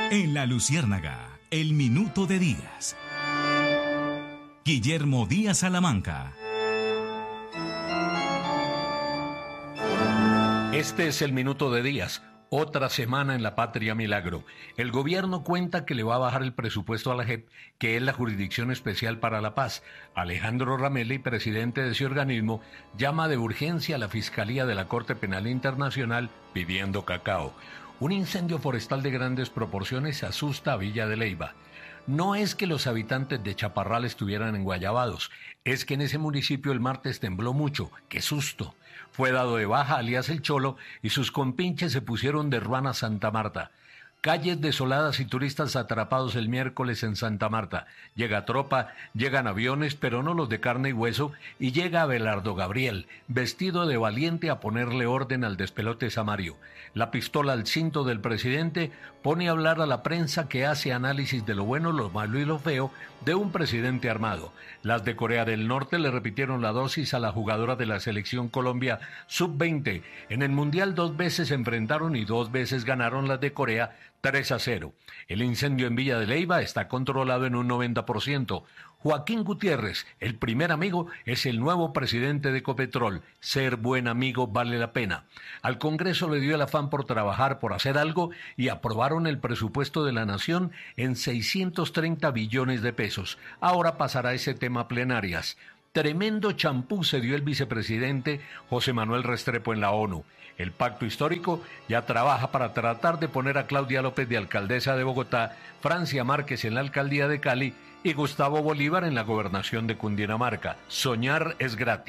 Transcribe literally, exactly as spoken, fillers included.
En La Luciérnaga, el minuto de Díaz. Guillermo Díaz Salamanca. Este es el minuto de Díaz. Otra semana en la patria milagro. El gobierno cuenta que le va a bajar el presupuesto a la J E P, que es la Jurisdicción Especial para la Paz. Alejandro Ramelli, presidente de ese organismo, llama de urgencia a la Fiscalía de la Corte Penal Internacional pidiendo cacao. Un incendio forestal de grandes proporciones asusta a Villa de Leyva. No es que los habitantes de Chaparral estuvieran enguayabados, es que en ese municipio el martes tembló mucho. ¡Qué susto! Fue dado de baja alias El Cholo y sus compinches se pusieron de ruana a Santa Marta. Calles desoladas y turistas atrapados el miércoles en Santa Marta. Llega tropa, llegan aviones, pero no los de carne y hueso, y llega Abelardo Gabriel, vestido de valiente a ponerle orden al despelote samario. La pistola al cinto del presidente pone a hablar a la prensa que hace análisis de lo bueno, lo malo y lo feo de un presidente armado. Las de Corea del Norte le repitieron la dosis a la jugadora de la selección Colombia sub veinte. En el Mundial dos veces se enfrentaron y dos veces ganaron las de Corea tres a cero. El incendio en Villa de Leyva está controlado en un noventa por ciento. Joaquín Gutiérrez, el primer amigo, es el nuevo presidente de Ecopetrol. Ser buen amigo vale la pena. Al Congreso le dio el afán por trabajar, por hacer algo, y aprobaron el presupuesto de la Nación en seiscientos treinta billones de pesos. Ahora pasará ese tema a plenarias. Tremendo champú se dio el vicepresidente José Manuel Restrepo en la ONU. El pacto histórico ya trabaja para tratar de poner a Claudia López de alcaldesa de Bogotá, Francia Márquez en la alcaldía de Cali y Gustavo Bolívar en la gobernación de Cundinamarca. Soñar es gratis.